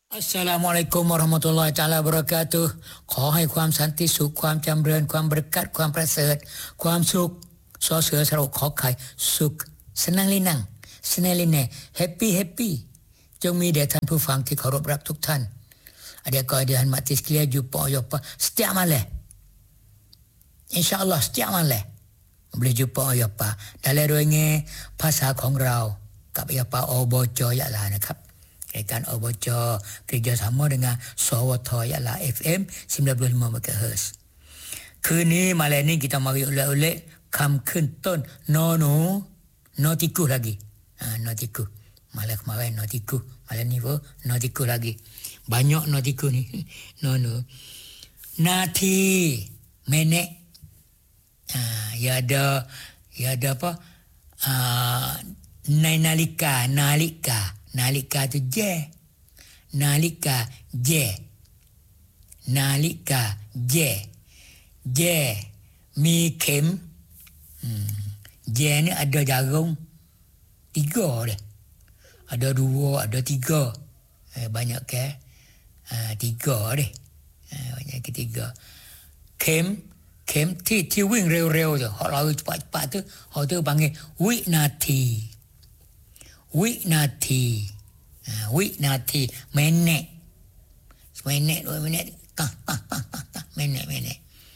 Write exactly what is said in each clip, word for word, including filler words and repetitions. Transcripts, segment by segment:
Assalamualaikum warahmatullahi taala wabarakatuh ขอให้ความสันติสุขความจำเริญความประกัดความประเสริฐความสุขสอเสือสระขอไข่สุขสนังลินังสเนลิเนแฮปปี้แฮปปี้จงมีแด่ท่านผู้ฟังที่เคารพรักทุกท่าน adik kau dia mati sekalian jumpa apa setiap malam insyaallah setiap malam boleh jumpa apa dalam ruangnya ภาษาของเรากับapaอบจยะลานะครับรายการอบจkerjasama dengan สวทยะลา เอฟ เอ็ม sembilan puluh lima megahertz คืนนี้มาแล้วนี่ kita mari ulik-ulik คำขึ้นต้นนอหนูนอติกุlagi ah notiku malam kemarin notiku malam ni pun notiku lagi banyak notiku ni no no nati menek ah ya ada ya ada apa ah nalika nalika nalika tu je nalika je nalika je je mi kem hmm. je ni ada jarum tiga dia ada dua ada tiga eh, banyak ke uh, tiga deh uh, banyak ketiga kem kem ที่ที่วิ่งเร็วๆtu hak lari cepat-cepat tu hak tu panggil winati winati uh, winati minit minit dua minit tah tah tah tah, tah. minit minit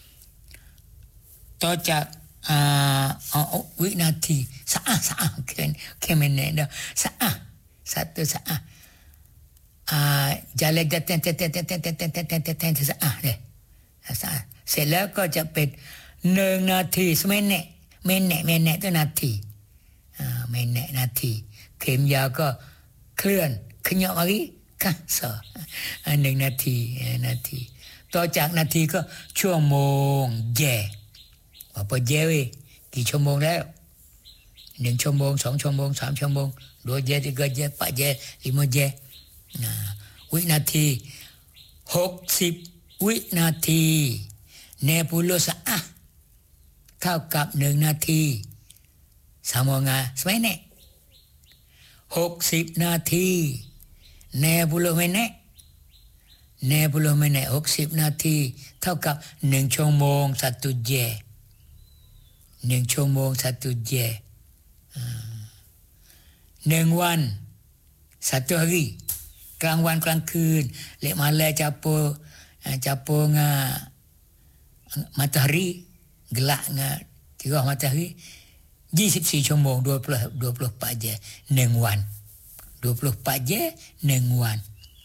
ต่อจาก Uh, oh, winati saah saah kan kemennya dah saah satu saah ah jalan ten ten ten ten ten ten ten ten ten ten saah deh saah เสร็จแล้วก็จะเป็นหนึ่งนาทีเมเนะเมเนะเมเนะตัวนาทีอ่าเมเนะนาทีเข็มยาวก็เคลื่อนขยับมาอีกค่ะสอหนึ่งนาทีนาทีต่อจากนาทีก็ชั่วโมงแย่apa je weh กี่ชั่วโมงแล้วหนึ่งชั่วโมงสองชั่วโมงสามชั่วโมงdua je tiga je empat je lima je วินาทีหกสิบวินาทีแนปุโลสะอะเท่ากับหนึ่งนาทีสามงาสมัยนี้หกสิบนาทีแนปุโลเมเนะแนปุโลเมเนะหกสิบนาทีเท่ากับหนึ่งชั่วโมงsatu jeหนึ่งชั่วโมง satu je หนึ่งวัน satu hari กลางวันกลางคืน lek malam campur campur dengan matahari gelap dengan tirah matahari ยี่สิบสี่ชั่วโมงdua puluh dua puluh empat je หนึ่งวันdua puluh empat je หนึ่งวัน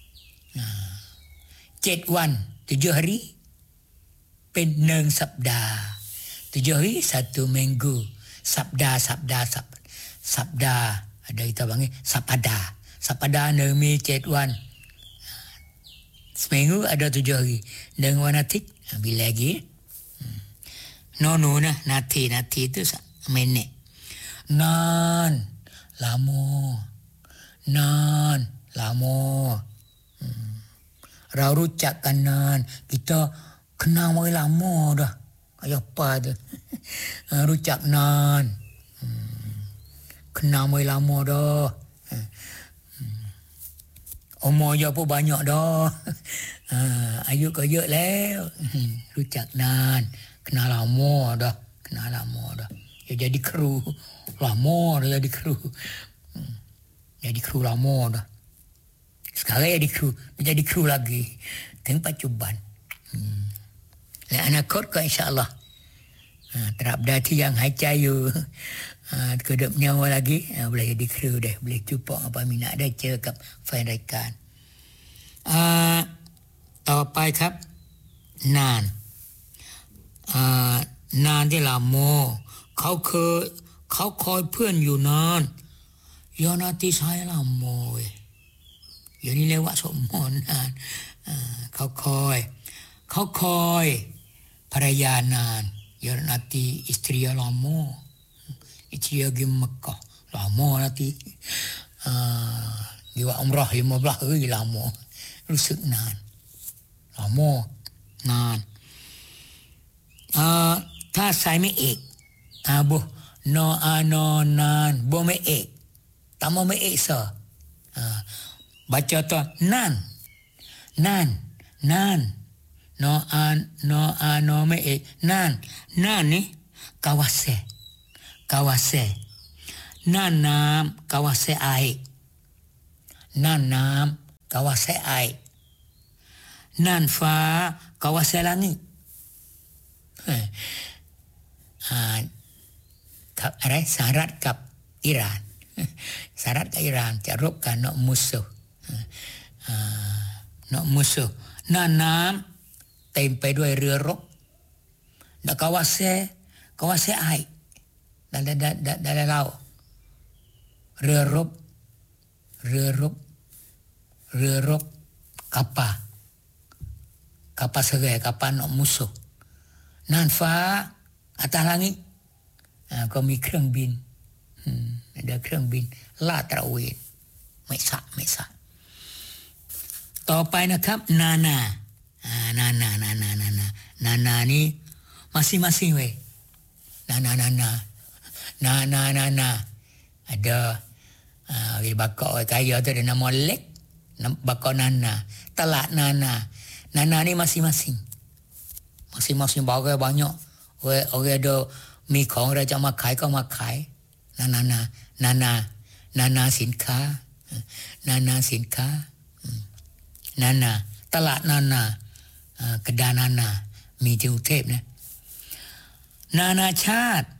เจ็ดวัน tujuh hari เป็นหนึ่งสัปดาห์tujuh hari satu minggu sabda sabda sab sabda ada kita panggil sapada sapada hนึ่งมีเจ็ดวัน seminggu ada tujuh hari หนึ่งวันอาทิตย์bila lagi no no nah nati nati itu minit nan lama nan lama hmm. เรารู้จักกันนาน kita kenal mai lama dah kayak apa tuรู้จักนานkenal mai lama dah umur dia pun banyak dahอายุก็เยอะแล้วรู้จักนานkenal lama dah kenal lama dah dia jadi kru lama dah jadi kru jadi kru lama dah sekarang jadi kru dia jadi kru lagiถึงปัจจุบันและอนาคตก็อินชาอัลลอฮ์ตราบใดที่ยังหายใจอยู่กระดับ nyawa lagi boleh jadi kru deh boleh jumpa apa minatได้เจอกับแฟนรายการต่อไปครับนานนานที่ลาโมเขาเคยเขาคอยเพื่อนอยู่นานยอนาติใช้ลาโมอย่างนี้เรียกว่าสมมตินานเขาคอยเขาคอยภรรยานานya nanti istri lama istri pergi Mekah lama nanti uh, dia buat umrah lima belas hari lama rusuk nan lama nan uh, ถ้าใส่ไม่เอกอ่าบ่ no ano nan bo me ek tamo me ek sa uh, baca tu nan nan nan no an no ano me e nan nan ni kawase kawase nan nam kawase ai nan nam kawase ai nan fa kawase langit ha ada syarat kap Iran syarat ke Iran caruk kan nak musuh nak musuh nan nam เต็มไปด้วยเรือรบแล้วก็ว่าเสก็ว่าเสไอได้ได้ได้ได้เล่าเรือรบเรือรบเรือรบkapal kapal serai kapal nak musuh น่านฟ้า atas langit ก็มีเครื่องบิน ada เครื่องบินลาดตระเวนไม่สะไม่สะต่อไปนะครับนานาAh, nana nana nana nana ni masing-masing weh nana nana nana nana ada ah uh, bakok kaya tu ada nama lek bakok nana telak nana nana ni masing-masing masing-masing bagai banyak weh orang ada mi khong ra cho ma khai ko ma khai nana nana nana nana สินค้า nana สินค้า nana ตลาด nana kedai nana มีที่กรุงเทพนะนานาชาติ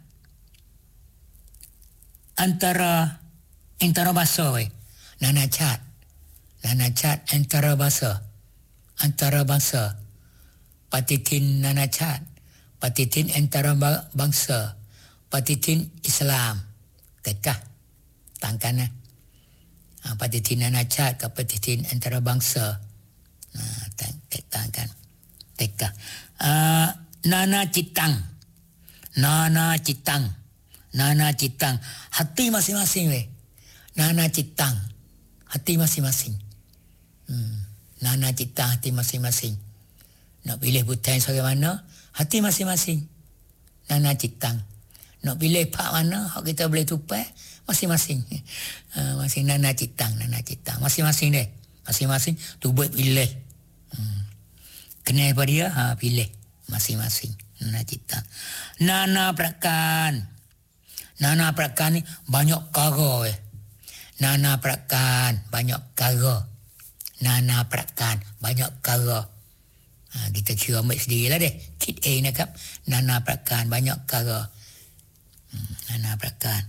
antara antara bahasa weนานาชาติ นานาชาติ antara bahasa antara bangsa patitin นานาชาติ patitin antara bangsa patitin Islam แต่กะต่างกันนะpatitin นานาชาติกับ patitin antara bangsa แตกต่างกันTeka. Uh, nana citang. Nana citang. Nana citang. Hati masing-masing weh. Nana citang. Hati masing-masing. Hmm. Nana citang hati masing-masing. Nak pilih butai bagaimana? Hati masing-masing. Nana citang. Nak pilih pak mana? Hak kita boleh tupai? Masing-masing. Uh, masing nana citang. Nana citang. Masing-masing deh. Masing-masing tu buat pilih. Hmm. Kena apa dia? Ha, pilih masing-masing. Nana cita. Nana prakan. Nana prakan ni banyak kara. Eh. Nana prakan banyak kara. Nana prakan banyak kara. Ha, kita kira ambil sendirilah deh. Kit A ni kan. Nana prakan banyak kara. Hmm, nana prakan.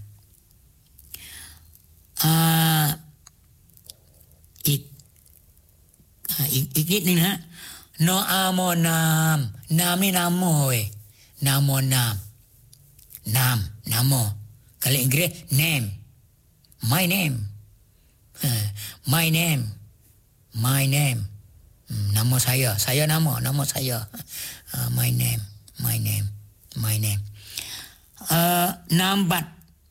Ah, ik, ah, ik, ik ni ha. No amo nam. Nam ni namo eh. Namo nam. Nam. Namo. Kalau Inggeris, name. My name. Uh, my name. My name. Hmm, nama saya. Saya nama. Nama saya. Uh, my name. My name. My name. Uh, nambat.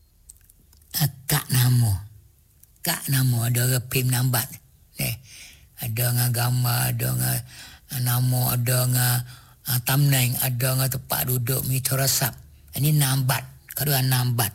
Uh, kak nama. Kak nama. Ada repim nambat. Eh. Ada dengan gambar. Ada dengan nama, ada dengan uh, thumbnail, ada dengan tempat duduk, meja resap. Ini nambat. Kedua nambat.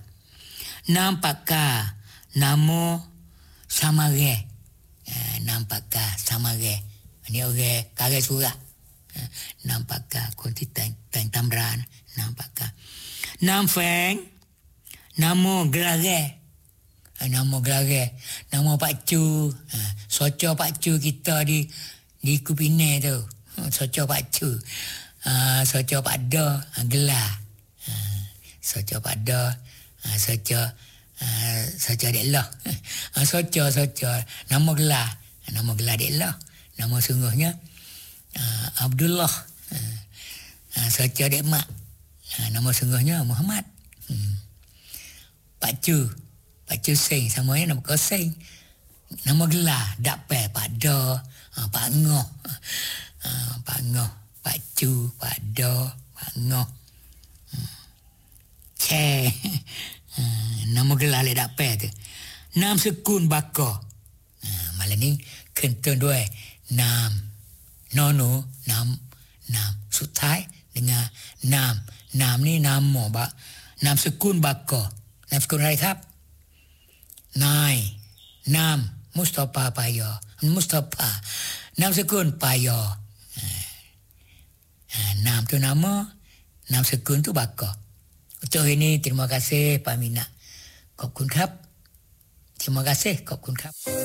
Nampaka, nama samare. Uh, nampaka, samare. Ini orang karya surat. Uh, nampaka, kunci teng, teng tamran. Nampaka. Namfeng, nama gelare. Uh, nama gelare. Nama Pak Cu. Uh, soco Pak Cu kita di di Kupine tu. Soco Pak Cu. Uh, soco Pak Do. Uh, gelar. Uh, soco Pak Do. Uh, soco uh, soco Dek Loh. Uh, soco, soco. Nama gelar. Uh, nama gelar Dek Loh. Nama sungguhnya uh, Abdullah. Uh, uh, soco Dek Mak. Uh, nama sungguhnya Muhammad. Hmm. Pak Cu. Pak Cu Sing. Semuanya nama kau Sing. Nama gelar. Dakpe Pak Do. Uh, Pak Ngoh. Uh, Pak Ngoh. Pak Cu. Pak Do. Pak Ngoh. Hmm. Che. Uh, nama gelar le dakpe tu. Nam sekun baka. Uh, malam ni kentun dua. Nam. Nono. Nam. Nam. สุดท้าย dengan nam. Nam ni nama. Ba. Nam sekun baka. Nam sekunอะไรครับ นาย Nam. Mustafa Paya. Mustafa. นามสกุลปายอnam tu nama, nam sekuun tu Baka. Untuk hari ini terima kasih Pak Mina. ขอบคุณครับ terima kasih ขอบคุณครับ